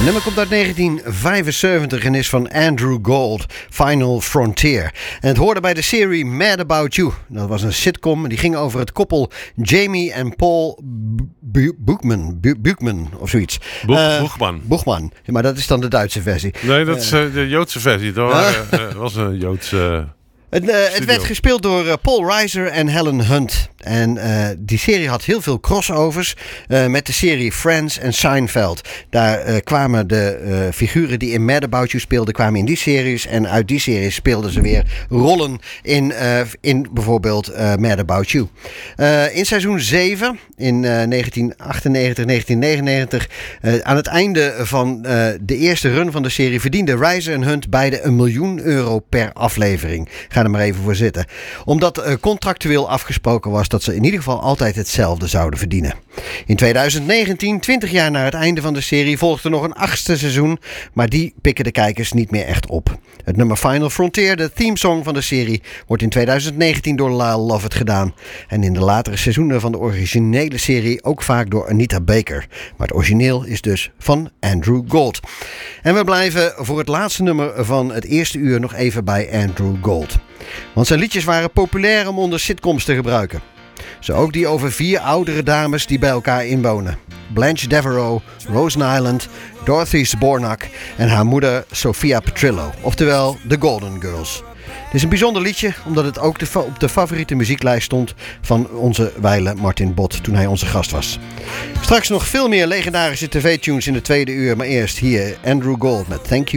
nummer komt uit 1975 en is van Andrew Gold, Final Frontier. En het hoorde bij de serie Mad About You. Dat was een sitcom, die ging over het koppel Jamie en Paul Buchman of zoiets. Buchman, maar dat is dan de Duitse versie. Nee, dat is de Joodse versie. Dat was een Joodse... Het werd gespeeld door Paul Reiser en Helen Hunt. En die serie had heel veel crossovers met de serie Friends en Seinfeld. Daar kwamen de figuren die in Mad About You speelden, kwamen in die series. En uit die series speelden ze weer rollen in bijvoorbeeld Mad About You. In seizoen 7, in 1998, 1999, aan het einde van de eerste run van de serie verdienden Reiser en Hunt beide €1 miljoen per aflevering. Ga er maar even voor zitten. Omdat contractueel afgesproken was dat ze in ieder geval altijd hetzelfde zouden verdienen. In 2019, 20 jaar na het einde van de serie, volgde nog een 8e seizoen, maar die pikken de kijkers niet meer echt op. Het nummer Final Frontier, de themesong van de serie, wordt in 2019 door Lyle Lovett gedaan. En in de latere seizoenen van de originele serie ook vaak door Anita Baker. Maar het origineel is dus van Andrew Gold. En we blijven voor het laatste nummer van het eerste uur nog even bij Andrew Gold. Want zijn liedjes waren populair om onder sitcoms te gebruiken. Zo ook die over 4 oudere dames die bij elkaar inwonen. Blanche Devereaux, Rose Nyland, Dorothy Zbornak en haar moeder Sophia Petrillo. Oftewel de Golden Girls. Het is een bijzonder liedje omdat het ook op de favoriete muzieklijst stond van onze wijle Martin Bot toen hij onze gast was. Straks nog veel meer legendarische tv-tunes in de tweede uur. Maar eerst hier Andrew Gold met Thank You.